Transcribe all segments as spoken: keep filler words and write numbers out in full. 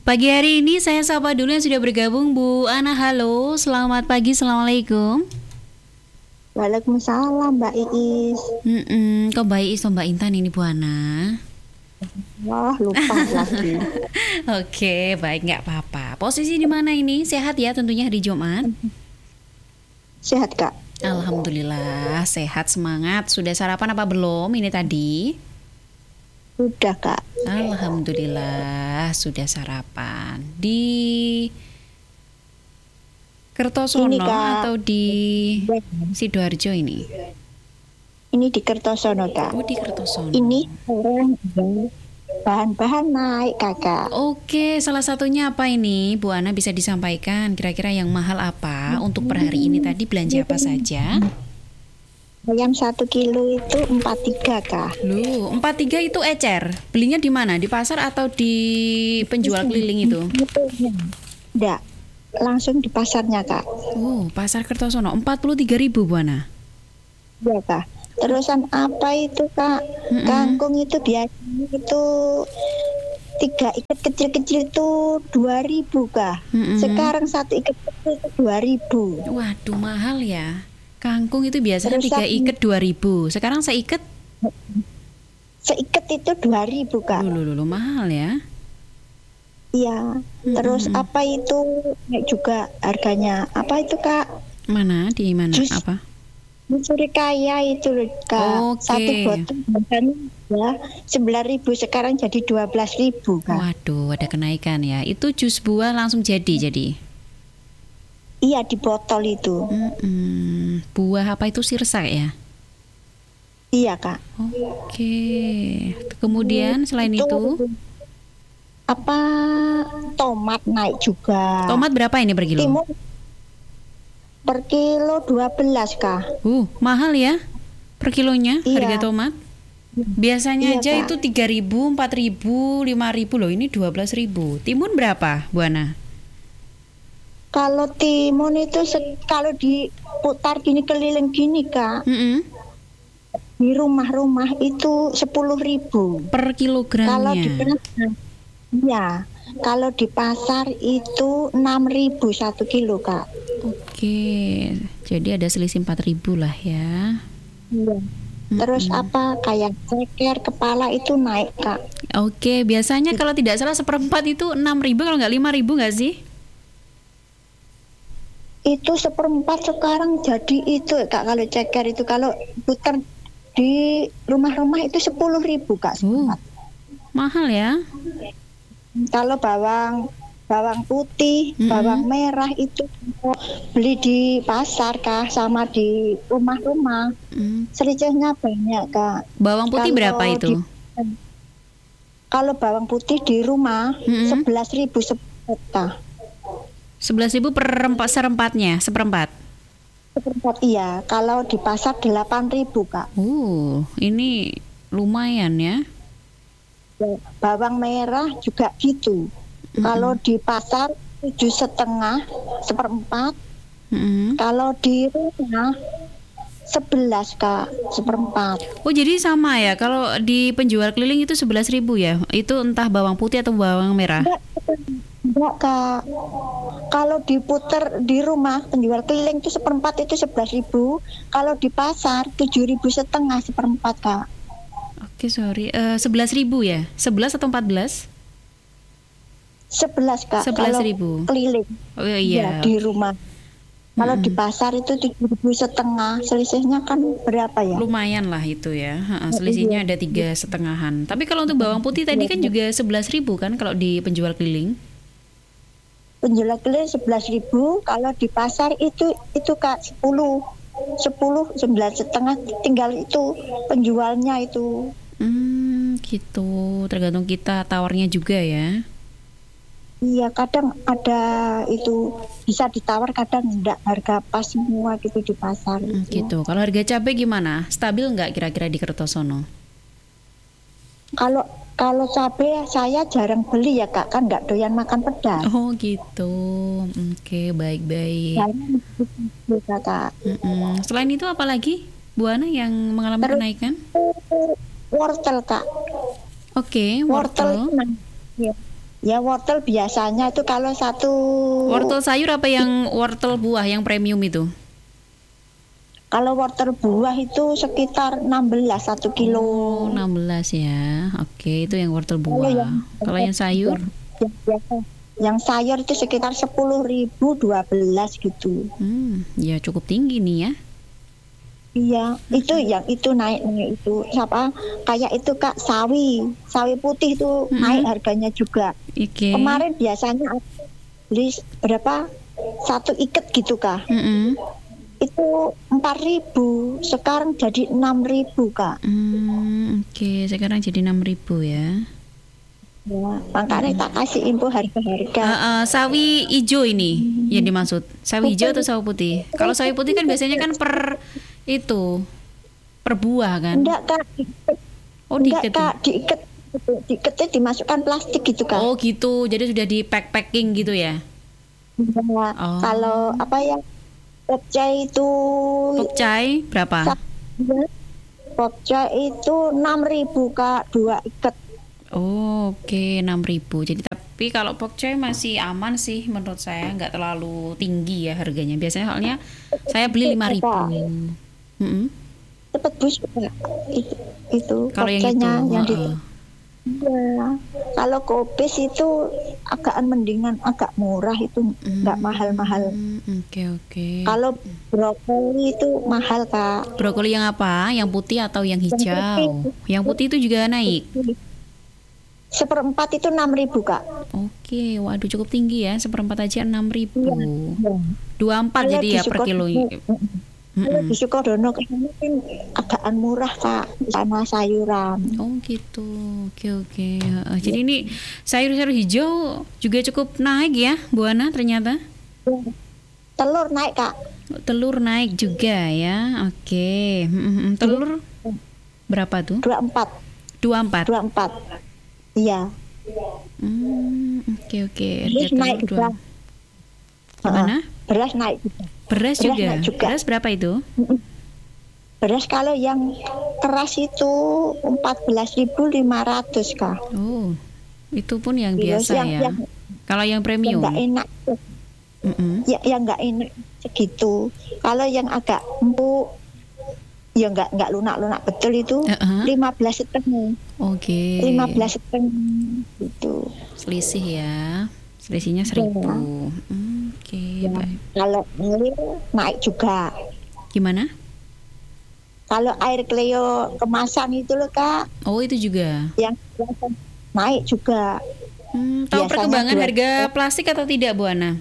Pagi hari ini saya sapa dulu yang sudah bergabung, Bu Ana. Halo, selamat pagi, assalamualaikum. Waalaikumsalam Mbak Iis. Mm-mm, kok Mbak Iis atau Mbak Intan ini Bu Ana? Wah, lupa lagi. Oke, baik, nggak apa-apa. Posisi di mana ini? Sehat ya tentunya hari Jumat? Sehat Kak? Alhamdulillah, sehat, semangat. Sudah sarapan apa belum ini tadi? Udah Kak. Alhamdulillah, sudah sarapan. Di Kertosono Ini, Kak. atau di Sidoarjo ini? Ini di Kertosono Kak. Oh, di Kertosono. Ini orang bahan-bahan naik Kakak. Oke, salah satunya apa ini? Bu Ana bisa disampaikan kira-kira yang mahal apa untuk per hari ini tadi belanja apa saja? Ayam satu kilo itu empat tiga Kak. Loh, empat tiga itu ecer. Belinya di mana? Di pasar atau di penjual keliling itu? Enggak, langsung di pasarnya Kak. Oh, pasar Kertosono empat puluh tiga ribu Bu Ana. Iya Kak. Terusan apa itu Kak? Mm-mm. Kangkung itu biasanya itu tiga ikat kecil-kecil itu dua ribu Kak. Mm-mm. Sekarang satu ikat kecil itu dua ribu. Waduh, mahal ya. Kangkung itu biasanya Terus tiga aku- ikat dua ribu. Sekarang seikat? Seikat itu dua ribu Kak. Loh, loh, loh, mahal ya. Iya. Terus Mm-mm. apa itu naik juga harganya? Apa itu Kak? Mana? Di mana? Jus. Apa? Mencuri kaya itu loh Kak. Oke. Satu botol harganya ya sembilan ribu, sekarang jadi dua belas ribu Kak. Waduh, ada kenaikan ya. Itu jus buah langsung jadi jadi. Iya, di botol itu. Mm-mm. Buah apa itu sirsak ya? Iya Kak. Oke. Kemudian selain itu, apa tomat naik juga. tomat berapa ini per kilo? Timun per kilo dua belas Kak. Uh, mahal ya per kilonya Iya. harga tomat. Biasanya Iya, aja Kak. itu tiga ribu, empat ribu, lima ribu loh. Ini dua belas ribu. Timun berapa, Bu Ana? Kalau timun itu se- kalau diputar gini keliling gini Kak, Mm-mm. di rumah-rumah itu sepuluh ribu. Per Kalau di kilogramnya. pasar, ya, kalau di pasar itu enam ribu satu kilo Kak. Oke. Jadi ada selisih empat ribu lah ya. Iya. Terus Mm-mm. apa kayak ceker kepala itu naik Kak. Oke, biasanya kalau tidak salah seperempat itu enam ribu, kalau nggak lima ribu nggak sih? Itu seperempat sekarang jadi itu Kak, kalau ceker itu kalau putar di rumah-rumah itu sepuluh ribu Kak Uh, seperempat. mahal ya. Kalau bawang bawang putih, Mm-mm. bawang merah itu kalau beli di pasar Kak sama di rumah-rumah Mm. selisihnya banyak Kak. Bawang putih Kalau berapa itu? di- Kalau bawang putih di rumah Mm-mm. sebelas ribu seperempat. Sebelas ribu per rempat, serempatnya, seperempat. Seperempat iya. Kalau di pasar delapan ribu Kak. Uh, ini lumayan ya. Bawang merah juga gitu. Mm-mm. Kalau di pasar tujuh setengah seperempat. Mm-mm. Kalau di rumah sebelas Kak seperempat. Oh, jadi sama ya. Kalau di penjual keliling itu sebelas ribu ya. Itu entah bawang putih atau bawang merah. Enggak, enggak Kak. Kalau diputer di rumah penjual keliling itu seperempat itu sebelas ribu. Kalau di pasar tujuh ribu setengah seperempat Kak. Oke, sorry. Eh, sebelas ribu ya? Sebelas atau empat belas? Sebelas Kak. Sebelas Kalau ribu. keliling Oh ya, iya. di rumah. Kalau di Mm-mm. pasar itu tujuh ribu setengah, selisihnya kan berapa ya? Lumayan lah itu ya. Ha-ha, selisihnya ada tiga setengahan. Tapi kalau untuk bawang putih tadi kan juga sebelas ribu kan kalau di penjual keliling. Penjual keliling sebelas ribu, kalau di pasar itu itu Kak sepuluh, sepuluh sembilan setengah, tinggal itu penjualnya itu. Hmm, gitu. Tergantung kita tawarnya juga ya. Iya, kadang ada itu bisa ditawar, kadang enggak, harga pas semua gitu di pasar. Hmm, itu. gitu. Kalau harga cabai gimana? Stabil nggak kira-kira di Kertosono? Kalau kalau cabai saya jarang beli ya Kak, kan enggak doyan makan pedas. Oh gitu. Oke, baik-baik. Jarang beli, Kak. Mm-mm. Selain itu apa lagi, Bu Ana, yang mengalami Terus- kenaikan? Wortel Kak. Oke, Wortel wortel. itu naik. Ya. Ya wortel biasanya itu kalau satu Wortel sayur apa yang wortel buah yang premium itu? kalau wortel buah itu sekitar enam belas satu kilo. Oh, enam belas ya. Oke, itu yang wortel Kalau yang buah. Kalau yang sayur? yang, biasa, yang sayur itu sekitar sepuluh ribu dua belas gitu. Hmm, ya cukup tinggi nih ya. Iya, itu yang itu naik naik itu siapa? Kayak itu Kak sawi, sawi putih itu Mm-mm. naik harganya juga. Oke. Kemarin biasanya aku beli berapa? Satu iket gitu Kak. Mm-mm. Itu empat ribu, sekarang jadi enam ribu Kak. Hmm, oke, sekarang jadi enam ribu ya. Ya, makanya tak kasih info harga-harga. Uh, uh, sawi hijau ini yang dimaksud. Sawi hijau atau sawi putih? Kalau sawi putih kan biasanya kan per itu per buah kan? Enggak Kak, diiket. Oh, Enggak diiket. Kak, diiket. Diiketnya dimasukkan plastik gitu Kak. Oh gitu, jadi sudah di pack packing gitu ya? Nah, Oh. kalau apa ya? Pokcai itu Pokcai berapa? Pokcai itu enam ribu Kak, dua iket. Oh, oke, enam ribu. Jadi tapi kalau pokcai masih aman sih menurut saya, nggak terlalu tinggi ya harganya. Biasanya soalnya saya beli lima ribu. Mm-mm. Cepet busuk Kak. Itu, itu Kalau yang itu, pokcainya yang di uh-uh. ya. Kalau kopis itu agak mendingan agak murah itu nggak Hmm, mahal-mahal. Oke oke. Kalau brokoli itu mahal Kak. Brokoli yang apa? Yang putih atau yang Yang hijau? putih. Yang putih itu juga naik. Seperempat itu enam ribu Kak. Oke, waduh cukup tinggi ya. Seperempat aja enam ribu. Iya. Dua empat Kalau jadi di ya per kilo. Sukodono- Kalau di Sukodono kayaknya kan agaan murah Kak sama sayuran. Oh gitu, oke oke. Heeh. Jadi ini sayur-sayur hijau juga cukup naik ya, Bu Ana ternyata. Telur naik Kak. Telur naik juga ya, oke. Mm-mm. Telur berapa tuh? dua puluh empat. Dua empat. dua puluh empat. Iya. Hmm, oke oke. Beras Harga naik telur juga. dua. Gimana? Beras naik juga. Beras Beras juga. naik juga. Beras berapa itu? Beras kalau yang keras itu empat belas ribu lima ratus Kak. Oh, itu pun yang Terus biasa yang, ya. yang, Kalau yang yang premium, nggak enak, Mm-mm. ya, yang nggak enak segitu. Kalau yang agak empuk, ya nggak nggak lunak-lunak betul itu Uh-uh. lima belas setengah, Oke. lima belas setengah gitu. Selisih ya. Selisihnya seribu. Ya. Hmm, Oke, Ya. baik. Kalau air naik juga. Gimana? Kalau air Cleo kemasan itu loh Kak, Oh, itu juga. yang naik juga. Hmm, tahu Biasanya perkembangan dua- harga plastik atau tidak, Bu Ana?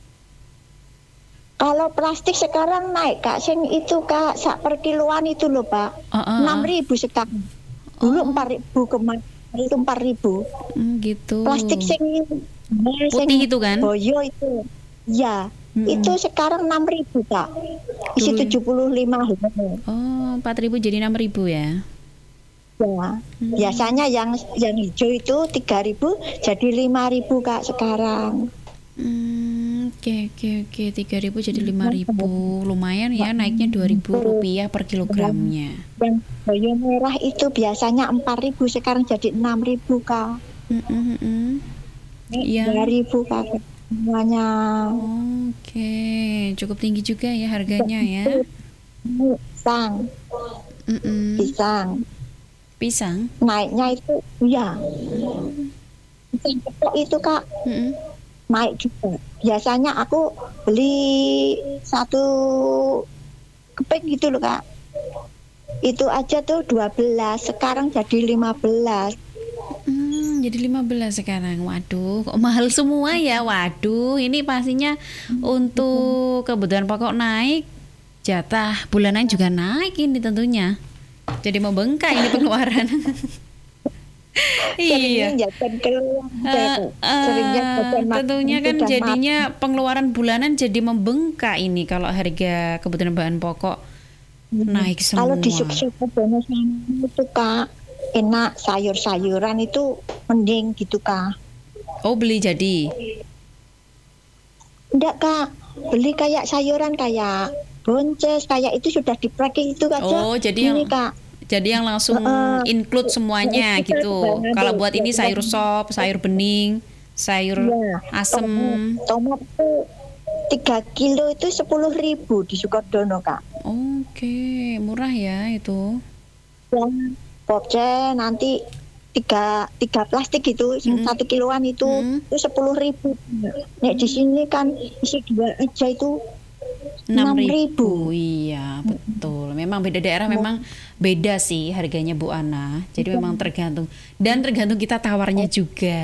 Kalau plastik sekarang naik Kak, sing itu Kak, sak per kiloan itu loh Pak, Oh, oh, oh. enam ribu sekarang. Dulu empat ribu kemarin itu empat ribu. Hmm, gitu. Plastik sing Putih itu kan? boyo itu, ya Mm-mm. itu sekarang enam ribu Kak, isi Dulu- tujuh puluh lima. Oh, empat ribu jadi enam ribu ya? Ya. Biasanya yang yang hijau itu tiga ribu jadi lima ribu Kak sekarang. Hmm, Oke, oke, oke. tiga ribu jadi lima ribu. Lumayan ya, naiknya dua ribu rupiah per kilogramnya. Yang boyo merah itu biasanya empat ribu sekarang jadi enam ribu Kak. Mm-mm-mm. Iya. dua ribu Kak semuanya. Oke, cukup tinggi juga ya harganya ya. Pisang, Mm-mm. pisang Pisang. naiknya itu ya. Pisang kepok itu Kak Mm-mm. naik juga. Biasanya aku beli satu keping gitu loh Kak. Itu aja tuh dua belas, sekarang jadi lima belas. Hmm, jadi lima belas sekarang. Waduh, kok mahal semua ya? Waduh, ini pastinya untuk kebutuhan pokok naik, jatah bulanan juga naik ini tentunya. Jadi membengkak ini pengeluaran. Iya. Seringnya jajan keluar. Eh, eh, Seringnya jajan makan tentunya kan sudah jadinya pengeluaran bulanan jadi membengkak ini kalau harga kebutuhan bahan pokok naik semua. Kalau di Sukodono itu Kak enak sayur-sayuran itu mending gitu Kak. Oh, beli jadi. Enggak Kak, beli kayak sayuran kayak bonces kayak itu sudah di packing itu aja. Oh, jadi ini yang Kak. Jadi yang langsung Heeh. include semuanya Kita gitu. juga Kalau ada. buat ini sayur sop, sayur bening, sayur Iya. asem. Tomat itu tiga kilo itu sepuluh ribu di Sukodono Kak. Oke, murah ya itu. Ya, pocen nanti tiga tiga plastik gitu, yang Mm. satu kiloan itu Mm. itu sepuluh ribu. Nek di sini kan isi dua aja itu enam enam ribu. ribu. Iya, betul. Memang beda daerah memang beda sih harganya Bu Ana. Jadi memang tergantung dan tergantung kita tawarnya juga.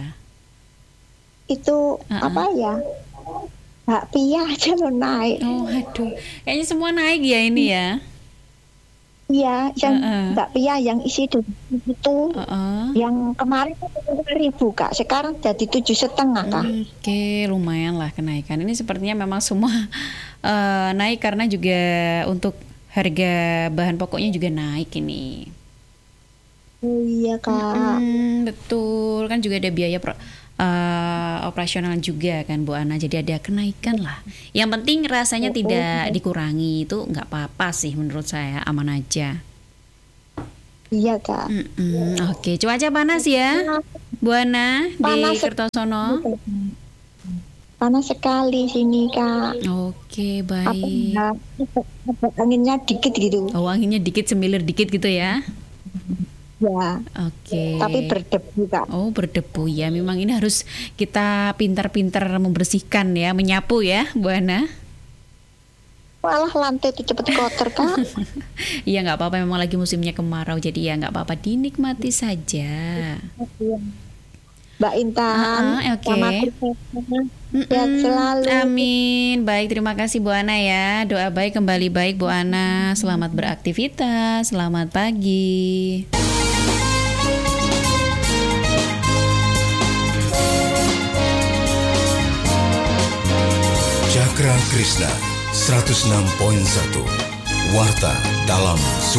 Itu Uh-uh. apa ya? Bakpia aja lo naik. Oh, aduh. Kayaknya semua naik ya ini ya. Iya, yang Uh-uh. bakpia yang isi dua itu Heeh. yang kemarin sepuluh ribu Kak, sekarang jadi tujuh setengah Kak. Oke, lumayan lah kenaikan. Ini sepertinya memang semua eh, naik karena juga untuk harga bahan pokoknya juga naik ini. Oh iya Kak. Mm, betul, kan juga ada biaya pro- eh, operasional juga kan Bu Ana. Jadi ada kenaikan lah. Yang penting rasanya Oh, tidak oh. dikurangi, itu nggak apa-apa sih menurut saya, aman aja. Iya Kak. Mm-mm. Oke, cuaca panas ya Bu Ana di Panas. Kertosono. Panas sekali sini Kak. Oke, Apa baik. ya, ada anginnya dikit gitu. Oh, anginnya dikit, semilir dikit gitu ya. Ya, Oke. tapi berdebu Kak. Oh, berdebu ya. Memang ini harus kita pintar-pintar membersihkan ya, menyapu ya, Bu Ana. Malah lantai itu cepet kotor Kak. Iya, nggak apa-apa. Memang lagi musimnya kemarau, jadi ya nggak apa-apa. Dinikmati saja. Mbak Intan, Ah, oke. sama keluarga, sehat Mm-mm. selalu. Amin. Baik, terima kasih Bu Ana ya. Doa baik kembali baik Bu Ana. Selamat beraktivitas. Selamat pagi. Cakra Krishna seratus enam koma satu Warta dalam